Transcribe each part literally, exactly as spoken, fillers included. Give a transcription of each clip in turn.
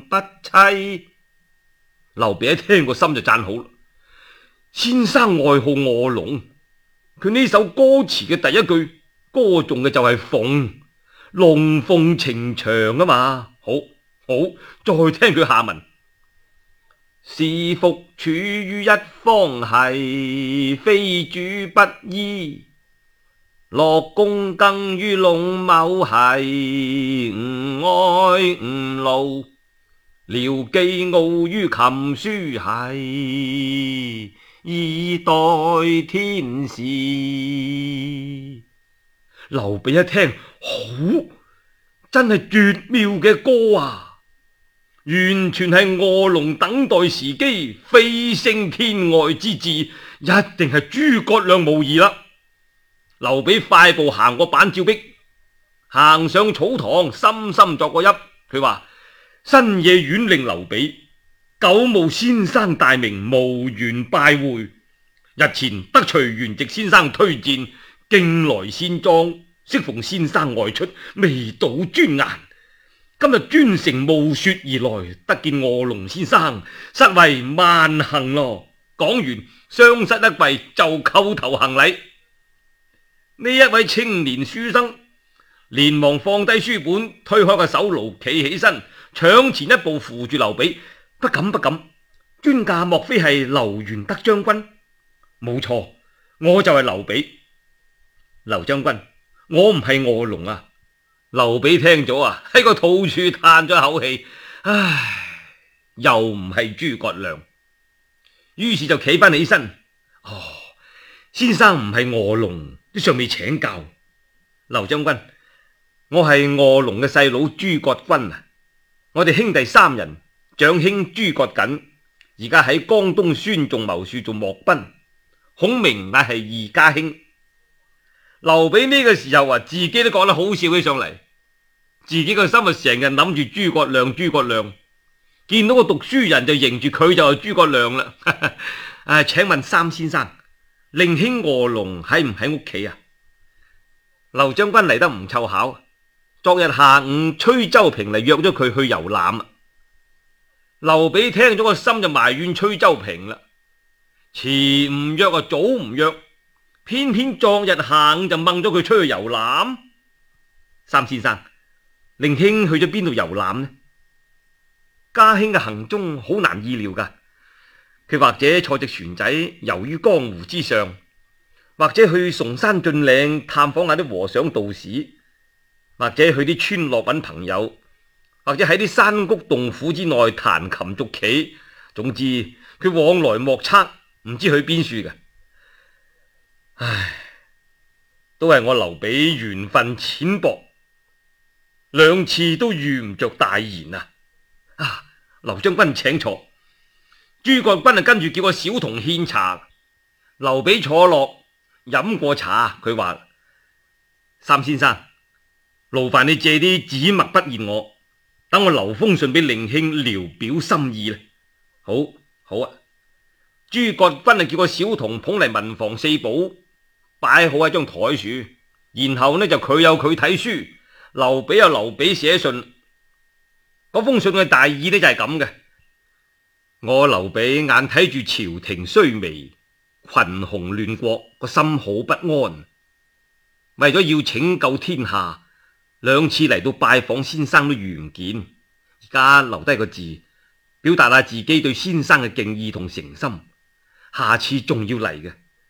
不妻。劉備一聽個心就讚好啦，先生愛好臥龍，佢呢首歌詞嘅第一句歌頌嘅就係鳳，龍鳳呈祥啊嘛。好，好，再聽佢下文。是復處於一方係，非主不依。樂公耕於隴畝係，吾哀吾勞。廖機傲於琴書係，以待天時。劉備一聽，好，真係絕妙嘅歌啊！完全係臥龍等待時機，飛升天外之志，一定係諸葛亮無疑啦。劉備快步行過板照壁，行上草堂，深深作個揖。佢話：新野縣令劉備，久慕先生大名，無緣拜會。日前得徐元直先生推薦，經來仙莊，適逢先生外出，未睹尊顏。今日專程暮雪而來，得見臥龍先生，實為萬幸咯。講完，雙膝一跪就叩頭行禮。呢一位青年書生連忙放低書本，推開個手爐，企起身，搶前一步扶住劉備。不敢不敢，尊駕莫非係劉元德將軍？冇錯，我就係劉備。劉將軍，我唔係臥龍啊。劉備聽咗啊，喺個肚處嘆咗口氣，唉，又唔係諸葛亮。於是就企翻起身。哦，先生唔係臥龍，都尚未請教。劉將軍，我係臥龍嘅細佬諸葛均啊。我哋兄弟三人，長兄諸葛瑾而家喺江東孫仲謀處做幕賓，孔明乃係二家兄。劉備呢個時候啊，自己都覺得好笑起上嚟，自己個心啊成日諗住諸葛亮，諸葛亮見到個讀書人就認住佢就係諸葛亮啦。啊，請問三先生，令兄臥龍喺唔喺屋企啊？劉將軍嚟得唔湊巧，昨日下午崔州平嚟約咗佢去遊覽啊。劉備聽咗個心就埋怨崔州平啦，遲唔約啊，早唔約，偏偏昨日下午就掹咗佢出去遊覽。三先生，令兄去咗邊度遊覽呢？家兄嘅行蹤好難意料噶，佢或者坐隻船仔遊於江湖之上，或者去崇山峻嶺探訪下啲和尚道士，或者去啲村落揾朋友，或者喺啲山谷洞府之內彈琴捉棋。總之佢往來莫測，唔知去邊處嘅。唉，都係我劉備緣分淺薄，兩次都遇唔着大賢啊！啊，劉將軍請坐。諸葛均啊跟住叫個小童獻茶。劉備坐落飲過茶，佢話：三先生，勞煩你借啲紙墨筆硯我，等我留封信俾令兄聊表心意啦。好，好啊。諸葛均啊叫個小童捧嚟文房四寶，擺好喺張台處，然後呢就佢有佢睇書，劉備有劉備寫信。嗰封信嘅大意呢就係咁嘅：我劉備眼睇住朝廷衰微，群雄亂國，個心好不安，為咗要拯救天下，兩次嚟到拜訪先生都遇唔見，而家留低個字，表達下自己對先生嘅敬意同誠心，下次仲要嚟嘅。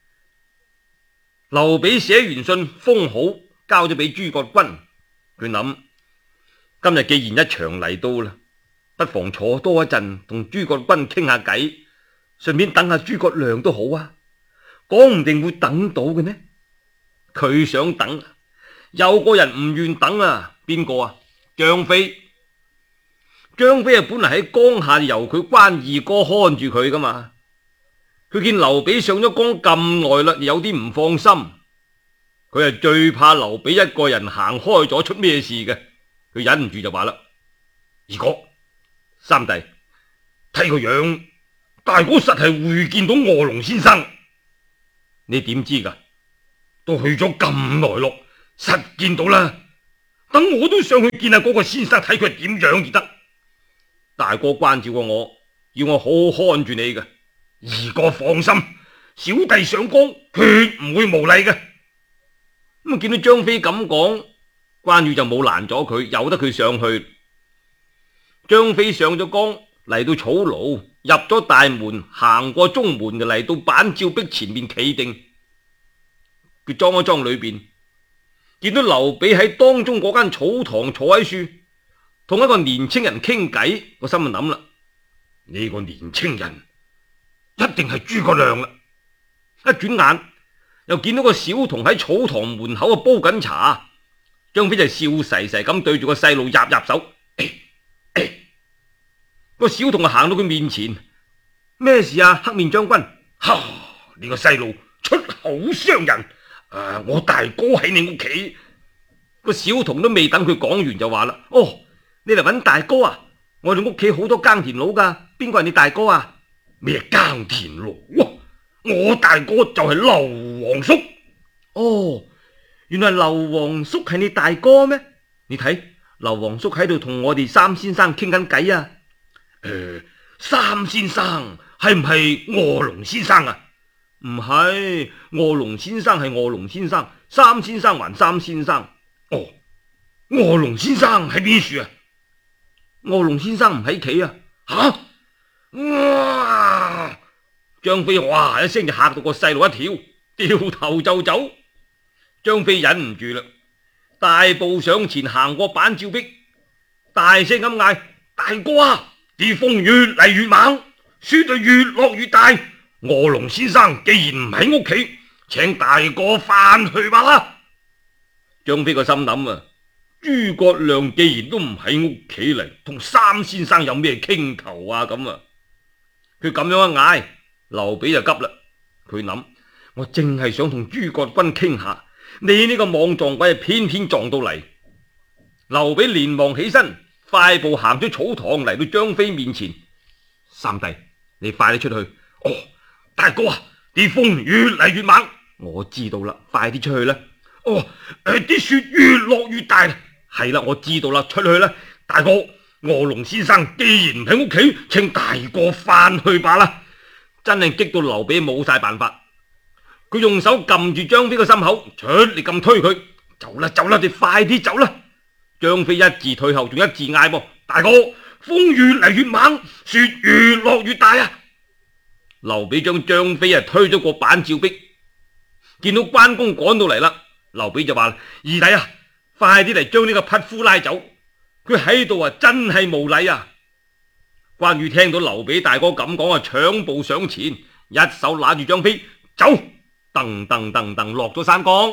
劉備寫完信封好，交咗俾諸葛均。佢諗今日既然一場嚟到啦，不妨坐多一陣，同諸葛均傾下偈，順便等下諸葛亮都好啊，講唔定會等到嘅呢。佢想等，有個人唔願等啊，邊個啊？張飛。張飛啊，本嚟喺江夏由佢關二哥看住佢噶嘛。佢見劉備上咗江咁耐啦，有啲唔放心。佢係最怕劉備一個人行開咗出咩事嘅。佢忍唔住就話啦：二哥、三弟，睇個樣，大哥實係會見到臥龍先生。你點知噶？都去咗咁耐咯，實見到啦。等我都上去見下嗰個先生，睇佢係點樣而得。 大哥關照過我，要我好好看住你嘅。二哥放心，小弟上江決唔會無禮嘅。咁啊，見到張飛咁講，關羽就冇攔咗佢，由得佢上去。張飛上咗江，嚟到草廬，入咗大門，行過中門就嚟到板照壁前面企定。佢裝一裝裏邊，見到劉備喺當中嗰間草堂坐喺樹，同一個年青人傾偈。我心就諗啦，呢個年青人一定係諸葛亮啦。一轉眼又見到個小童喺草堂門口啊煲緊茶。張飛就笑噬噬咁對住個細路入入手。個小童啊行到佢面前，咩事啊？黑面將軍，哈！呢個細路出口傷人。誒、啊，我大哥喺你屋企。個小童都未等佢講完就話啦：哦，你嚟搵大哥啊？我哋屋企好多耕田佬噶，邊個係你大哥啊？咩耕田佬啊？我大哥就係劉皇叔。哦，原來劉皇叔係你大哥咩？你睇劉皇叔喺度同我哋三先生傾緊偈啊。誒、呃，三先生係唔係臥龍先生啊？唔係，臥龍先生係臥龍先生，三先生還三先生。哦，臥龍先生喺邊處啊？臥龍先生唔喺企啊。吓！哇！張飛哇一聲就嚇到個細路一跳，掉頭就走。張飛忍唔住啦，大步上前行過板照壁，大聲咁嗌：大哥啊！啲風越嚟越猛，雪就越落越大。臥龍先生既然唔喺屋企，請大哥翻去吧啦。張飛個心諗啊，諸葛亮既然都唔喺屋企嚟，同三先生有咩傾頭啊？咁啊，佢咁樣一嗌，劉備就急啦。佢諗，我淨係想同諸葛均傾下，你呢個莽撞鬼偏偏撞到嚟。劉備連忙起身，快步行出草堂，嚟到張飛面前。三弟，你快啲出去。哦，大哥啊，啲風越嚟越猛。我知道啦，快啲出去啦。哦，誒、呃，啲雪越落越大。係啦，我知道啦，出去啦。大哥，臥龍先生既然唔喺屋企，請大哥翻去吧啦。真係激到劉備冇晒辦法，佢用手撳住張飛個心口，出力咁推佢。走啦走啦，你快啲走啦。張飛一字退後，仲一字嗌噃：大哥，風越嚟越猛，雪越落越大啊！劉備將張飛啊推咗過板照壁，見到關公趕到嚟啦，劉備就話：二弟啊，快啲嚟將呢個匹夫拉走，佢喺度啊真係無禮啊！關羽聽到劉備大哥咁講啊，搶步上前，一手揦住張飛，走，噔噔噔噔落咗山崗。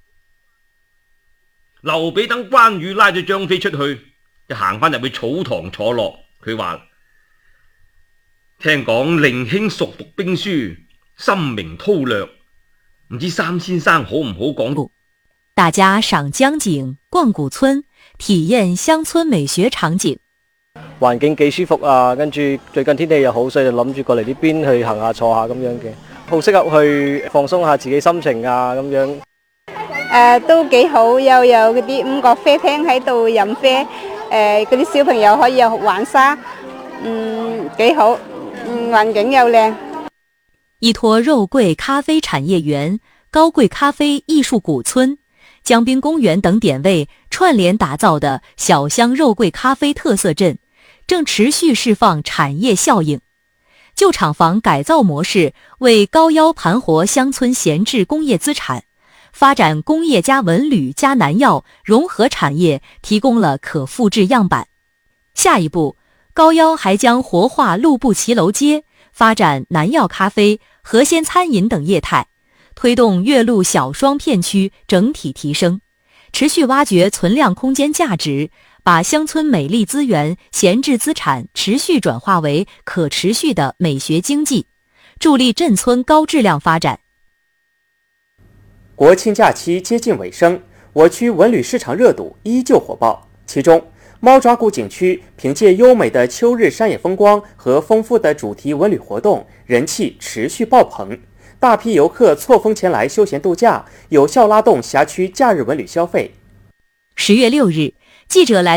劉備等關羽拉咗張飛出去，就行翻入去草堂坐落。佢話：聽講令兄熟讀兵書，深明韜略，唔知三先生好唔好講？ 大家賞江景，逛古村，體驗鄉村美學場景。 環境幾舒服啊，跟住最近天氣又好，所以就諗住過嚟呢邊去行下坐下咁樣嘅，好適合去放鬆下自己心情啊咁樣。 誒、呃、都幾好，又有嗰啲五角啡廳喺度飲啡，誒嗰啲小朋友可以又玩沙，嗯幾好，嗯環境又靚。 依託肉桂咖啡產業園、高貴咖啡藝術古村、江濱公園等點位串聯打造的小鄉肉桂咖啡特色鎮，正持續釋放產業效應。舊廠房改造模式為高腰盤活鄉村閒置工業資產，發展工業加文旅加南藥融合產業提供了可複製樣板。下一步，高腰還將活化路步騎樓街，發展南藥咖啡、和鮮餐飲等業態，推動岳麓小雙片區整體提升，持續挖掘存量空間價值，把鄉村美麗資源、閒置資產持續轉化為可持續的美學經濟，助力鎮村高質量發展。 國慶假期接近尾聲，我區文旅市場熱度依舊火爆。其中，貓爪谷景區憑借優美的秋日山野風光和豐富的主題文旅活動，人氣持續爆棚。大批遊客錯峰前來休閒度假，有效拉動轄區假日文旅消費。 十月六日，記者來